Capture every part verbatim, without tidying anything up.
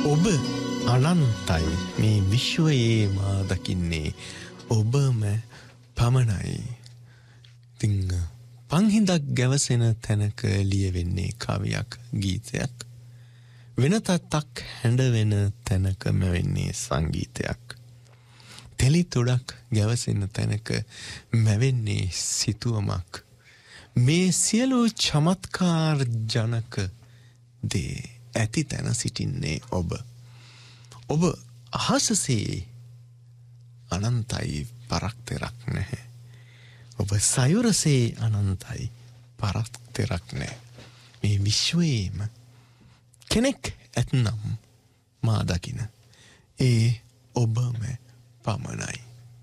ඔබ අනන්තයි මේ විශ්වයේ මා දකින්නේ ඔබම පමණයි. ඉතින් පන්හිඳක් ගැවසෙන තැනක ලියවෙන්නේ කවියක් ගීතයක්. වෙන තත්තක් හැඬවෙන තැනකම වෙන්නේ සංගීතයක්. තෙලි තොඩක් ගැවසෙන තැනක මැවෙන්නේ සිතුවමක්. මේ සියලු චමත්කාර ජනක දේ ඇති තැන සිටින්නේ ඔබ. ඔබ අහසසේ අනන්තයි පරක්තරක් නැහැ. ඔබ සයුරසේ අනන්තයි පරක්තරක් නැහැ. මේ විශ්වයේම කෙනෙක් ඇත්නම් මා දකින ඒ ඔබම පමණයි.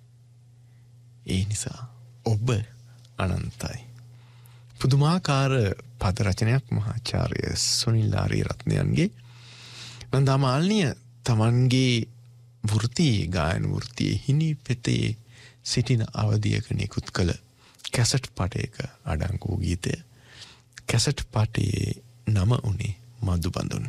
ඒ නිසා ඔබ අනන්තයි. පුදුමාකාර පද රචනයක් මහාචාර්ය සුනිල් ආරියරත්නයන්ගේ. නන්දා මාල්නිය තමන්ගේ වෘත්තියේ ගායන වෘත්තියේ හිණි පෙතේ සිටින අවධියක නිකුත් කළ කැසට් පටයක අඩංගු ගීතය. කැසට් පටයේ නම උනේ මදුබඳුන්.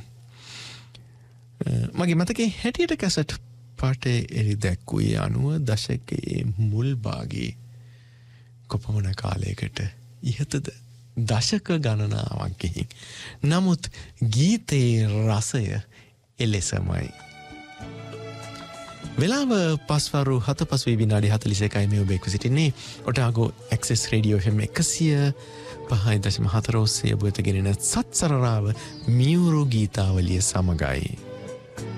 මගේ මතකේ හැටියට කැසට් පටේ එළි දැක්වුවේ අනුව දශකයේ මුල් භාගයේ කොපමණ කාලයකට ඉහතද දශක ගණනාවක් ගිහින්. නමුත් ගීතයේ රසය එලෙසමයි. වෙලාව පස්වරු හත පසුවී විනාඩි හතළිස් එකයි මේ ඔබ එක්ව සිටින්නේ Otago access radio F M එකසිය පහයි දශම හතර ඔස්සේ ඔබ වෙත ගෙනෙන සත්සරරාව මියුරු ගීතාවලිය සමගයි.